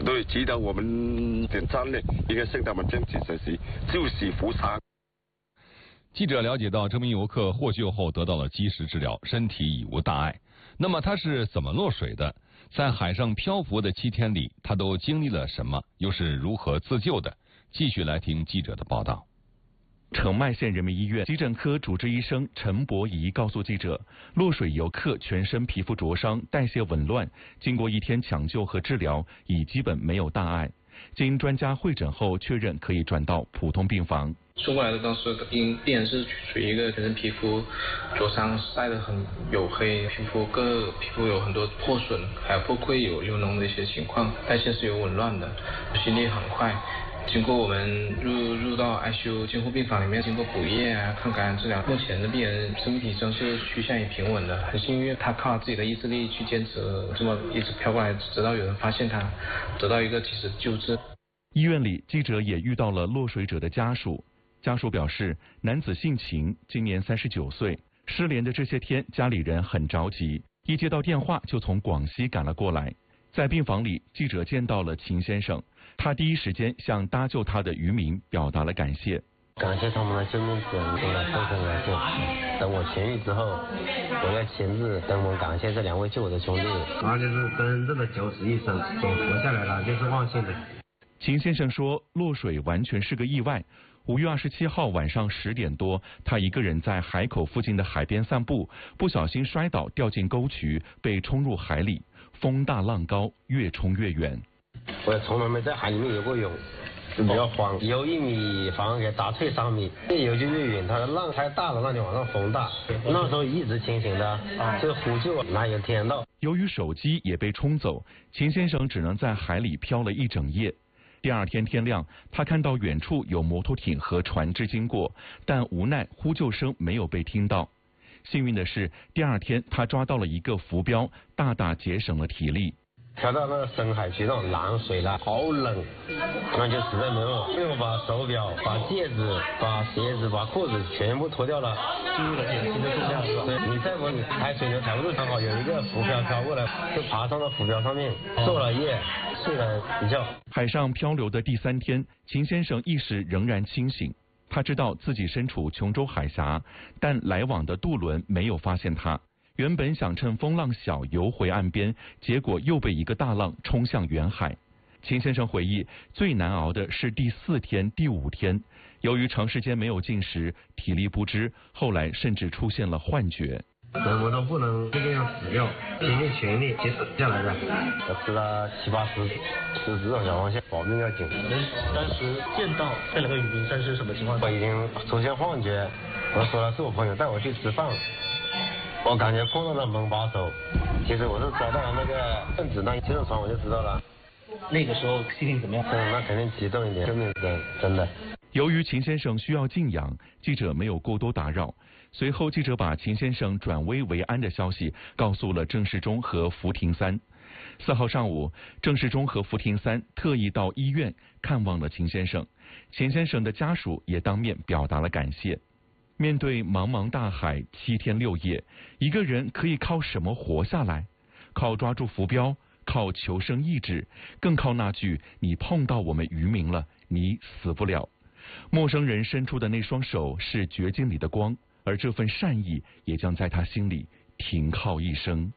对，值得我们点赞的，应该向他们坚持学习，就是扶伤。 记者了解到，这名游客获救后得到了及时治疗，身体已无大碍。那么他是怎么落水的？在海上漂浮的7天里，他都经历了什么？又是如何自救的？继续来听记者的报道。 澄迈县人民医院急诊科主治医生陈博仪告诉记者，落水游客全身皮肤灼伤，代谢紊乱，经过1天抢救和治疗，已基本没有大碍。经专家会诊后确认可以转到普通病房。 送过来的当时病人是属于一个全身皮肤灼伤，晒得很黝黑，皮肤有很多破损，还有破溃有流脓的一些情况，代谢是有紊乱的，心率很快。经过我们入到 ICU 监护病房里面，经过补液啊、抗感染治疗，目前的病人生命体征是趋向于平稳的。很幸运，他靠自己的意志力去坚持，这么一直飘过来，直到有人发现他，得到一个及时救治。 医院里，记者也遇到了落水者的家属。家属表示，男子姓秦，今年39岁，失联的这些天，家里人很着急，一接到电话就从广西赶了过来。在病房里，记者见到了秦先生，他第一时间向搭救他的渔民表达了感谢。 感谢他们的救命之恩，送来深深感谢。等我痊愈之后，我要亲自登门感谢这2位救我的兄弟。 他就是真正的救死一生，活下来了就是万幸的。 秦先生说，落水完全是个意外。5月27号晚上10点多，他一个人在海口附近的海边散步，不小心摔倒，掉进沟渠，被冲入海里。风大浪高，越冲越远。 我也从来没在海里面游过泳，就比较慌，游1米反而给打退3米，越游就越远。它的浪太大了，那就往上风大。那时候一直清醒的，就呼救，哪有听到？ 由于手机也被冲走，秦先生只能在海里漂了一整夜。第2天天亮，他看到远处有摩托艇和船只经过，但无奈呼救声没有被听到。幸运的是，第2天他抓到了一个浮标，大大节省了体力。 跳到那个深海区那种蓝水了，好冷，那就实在没有，因为我把手表、把戒指、把鞋子、把裤子全部脱掉了，记录了减轻的重量是吧？对，你再不你抬水牛抬不住，刚好有一个浮漂飘过来，就爬上了浮漂上面，做了夜，睡了一觉。 海上漂流的第3天，秦先生意识仍然清醒。他知道自己身处琼州海峡，但来往的渡轮没有发现他。原本想趁风浪小游回岸边，结果又被一个大浪冲向远海。秦先生回忆，最难熬的是第4天、第5天，由于长时间没有进食，体力不支，后来甚至出现了幻觉。 什么都不能就这样死掉，拼尽全力坚持下来的。 我吃了7、8十这种情况下，保命要紧。 当时见到这2个渔民生是什么情况？ 我已经出现幻觉，我说了是我朋友带我去吃饭，我感觉碰到了门把手，其实我是抓到了那个分子弹接着传我就知道了。 那个时候心情怎么样？ 那肯定激动一点，真的。 由于秦先生需要静养，记者没有过多打扰。随后，记者把秦先生转危为安的消息告诉了郑世忠和福廷三。4号上午，郑世忠和福廷三特意到医院看望了秦先生，秦先生的家属也当面表达了感谢。面对茫茫大海，7天6夜，一个人可以靠什么活下来？靠抓住浮标，靠求生意志，更靠那句“你碰到我们渔民了，你死不了”。陌生人伸出的那双手是绝境里的光，而这份善意也将在他心里停靠一生。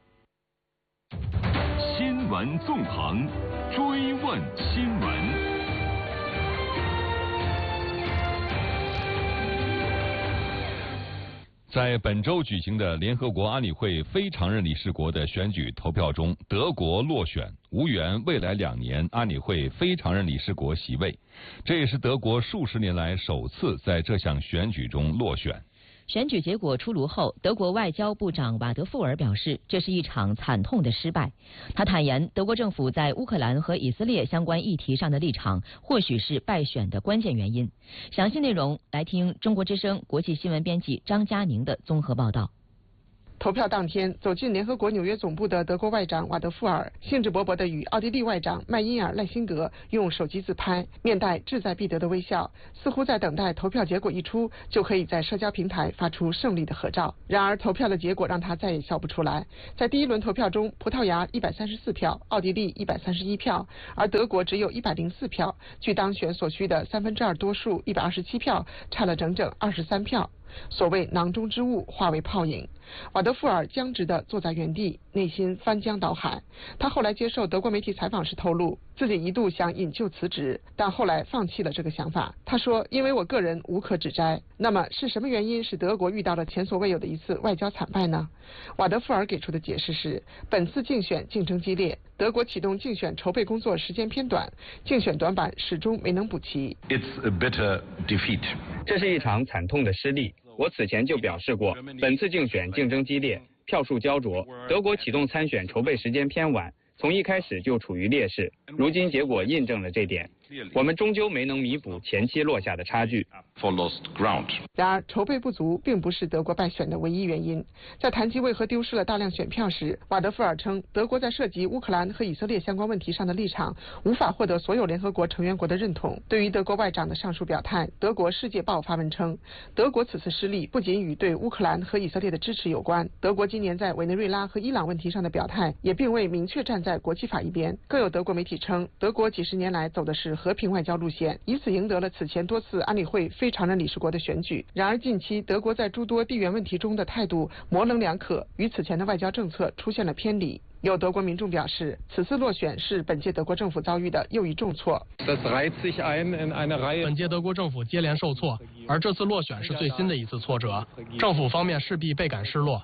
新闻纵横，追问新闻。在本周举行的联合国安理会非常任理事国的选举投票中，德国落选，无缘未来2年安理会非常任理事国席位。这也是德国数十年来首次在这项选举中落选。 选举结果出炉后，德国外交部长瓦德富尔表示，这是一场惨痛的失败。他坦言，德国政府在乌克兰和以色列相关议题上的立场，或许是败选的关键原因。详细内容来听中国之声国际新闻编辑张佳宁的综合报道。 投票当天，走进联合国纽约总部的德国外长瓦德富尔兴致勃勃地与奥地利外长麦因尔赖辛格用手机自拍，面带志在必得的微笑，似乎在等待投票结果一出就可以在社交平台发出胜利的合照。然而投票的结果让他再也笑不出来。在第一轮投票中，葡萄牙134票，奥地利131票，而德国只有104票，距当选所需的2/3多数127票差了整整23票。所谓囊中之物化为泡影，瓦德富尔僵直地坐在原地，内心翻江倒海。他后来接受德国媒体采访时透露，自己一度想引咎辞职，但后来放弃了这个想法。他说，因为我个人无可指摘。那么是什么原因使德国遇到了前所未有的一次外交惨败呢？瓦德富尔给出的解释是，本次竞选竞争激烈，德国启动竞选筹备工作时间偏短，竞选短板始终没能补齐。 It's a bitter defeat. 这是一场惨痛的失利。我此前就表示过，本次竞选竞争激烈，票数焦灼，德国启动参选筹备时间偏晚，从一开始就处于劣势。如今结果印证了这点，我们终究没能弥补前期落下的差距。 然而，筹备不足并不是德国败选的唯一原因。在谈及为何丢失了大量选票时，瓦德富尔称，德国在涉及乌克兰和以色列相关问题上的立场无法获得所有联合国成员国的认同。对于德国外长的上述表态，德国《世界报》发文称，德国此次失利不仅与对乌克兰和以色列的支持有关，德国今年在委内瑞拉和伊朗问题上的表态也并未明确站在国际法一边。更有德国媒体称，德国几十年来走的是和平外交路线，以此赢得了此前多次安理会非常任理事国的选举。然而近期德国在诸多地缘问题中的态度模棱两可，与此前的外交政策出现了偏离。有德国民众表示，此次落选是本届德国政府遭遇的又一重挫。 本届德国政府接连受挫，而这次落选是最新的一次挫折，政府方面势必倍感失落。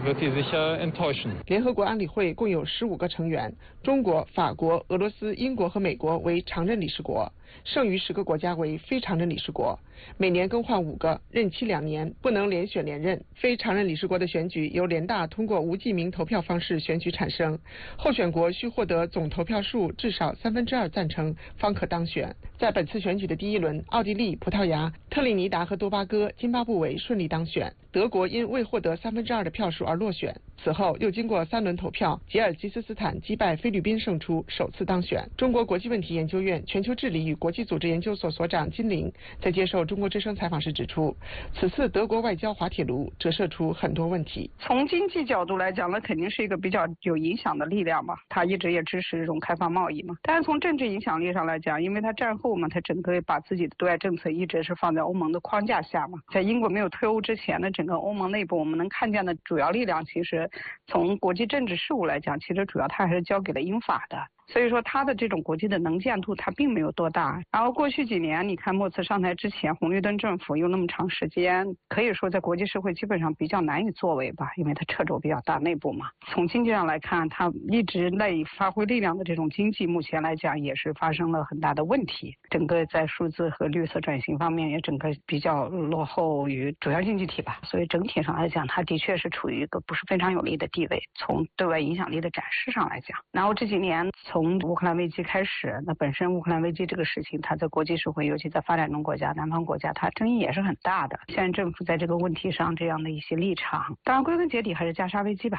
联合国安理会共有15个成员，中国、法国、俄罗斯、英国和美国为常任理事国，剩余10个国家为非常任理事国，每年更换5个，任期2年，不能连选连任。非常任理事国的选举由联大通过无记名投票方式选举产生，候选国需获得总投票数至少2/3赞成方可当选。在本次选举的第一轮，奥地利、葡萄牙、特立尼达和多巴哥、津巴布韦顺利当选，德国因未获得2/3的票数而落选。此后又经过3轮投票，吉尔吉斯斯坦击败菲律宾胜出，首次当选。中国国际问题研究院全球治理与国际组织研究所所长金玲在接受中国之声采访时指出，此次德国外交滑铁卢折射出很多问题。 从经济角度来讲，那肯定是一个比较有影响的力量嘛，他一直也支持这种开放贸易嘛。但是从政治影响力上来讲，因为他战后嘛，他整个把自己的对外政策一直是放在欧盟的框架下嘛。在英国没有退欧之前的整个欧盟内部，我们能看见的主要力量，其实从国际政治事务来讲，其实主要他还是交给了英法的。所以说他的这种国际的能见度他并没有多大。然后过去几年你看莫茨上台之前，红绿灯政府有那么长时间，可以说在国际社会基本上比较难以作为吧，因为他掣肘比较大，内部嘛。从经济上来看，他一直赖以发挥力量的这种经济目前来讲也是发生了很大的问题，整个在数字和绿色转型方面也整个比较落后于主要经济体吧。所以整体上来讲，他的确是处于一个不是非常有利的地位，从对外影响力的展示上来讲。然后这几年从乌克兰危机开始，那本身乌克兰危机这个事情，它在国际社会，尤其在发展中国家、南方国家，它争议也是很大的。现在政府在这个问题上这样的一些立场，当然归根结底还是加沙危机吧。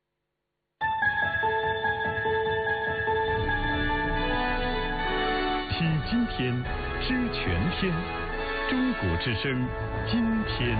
体今天，知全天，中国之声，今天。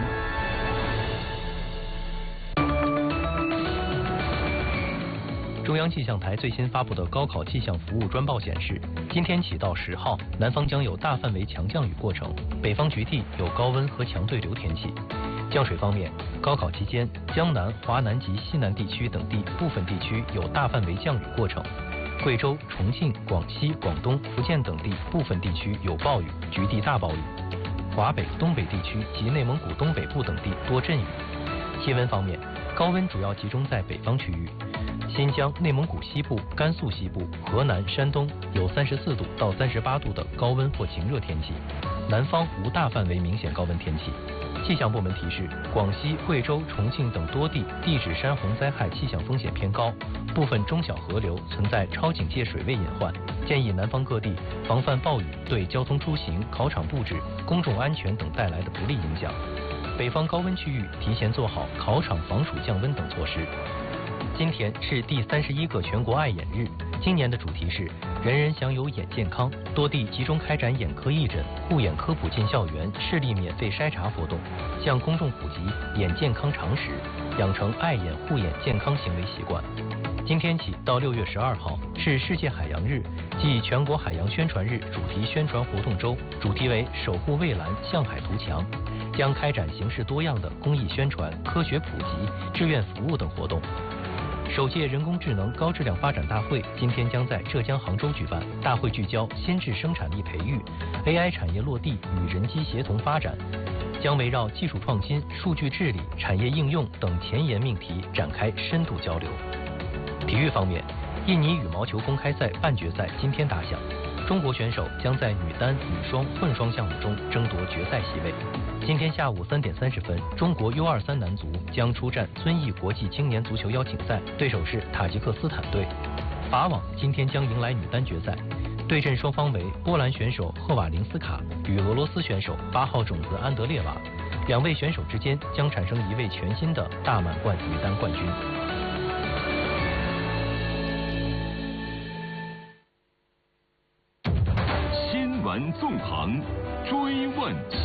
中央气象台最新发布的高考气象服务专报显示，今天起到10号，南方将有大范围强降雨过程，北方局地有高温和强对流天气。降水方面，高考期间，江南、华南及西南地区等地部分地区有大范围降雨过程，贵州、重庆、广西、广东、福建等地部分地区有暴雨，局地大暴雨。华北、东北地区及内蒙古东北部等地多阵雨。气温方面，高温主要集中在北方区域。新疆、内蒙古西部、甘肃西部、河南、山东有34度到38度的高温或晴热天气，南方无大范围明显高温天气。气象部门提示，广西、贵州、重庆等多地地质山洪灾害气象风险偏高，部分中小河流存在超警戒水位隐患，建议南方各地防范暴雨对交通出行、考场布置、公众安全等带来的不利影响。 北方高温区域提前做好考场防暑降温等措施。今天是第31个全国爱眼日，今年的主题是人人享有眼健康，多地集中开展眼科义诊、护眼科普进校园、视力免费筛查活动，向公众普及眼健康常识，养成爱眼护眼健康行为习惯。今天起到6月12号是世界海洋日暨全国海洋宣传日主题宣传活动周，主题为守护蔚蓝，向海图强，将开展形式多样的公益宣传、科学普及、志愿服务等活动。首届人工智能高质量发展大会今天将在浙江杭州举办，大会聚焦新质生产力培育、AI 产业落地与人机协同发展，将围绕技术创新、数据治理、产业应用等前沿命题展开深度交流。体育方面，印尼羽毛球公开赛半决赛今天打响，中国选手将在女单、女双、混双项目中争夺决赛席位。今天下午3点30分，中国 U23 男足将出战遵义国际青年足球邀请赛，对手是塔吉克斯坦队。法网今天将迎来女单决赛，对阵双方为波兰选手赫瓦林斯卡与俄罗斯选手8号种子安德烈娃，两位选手之间将产生一位全新的大满贯女单冠军。 新闻纵横，追问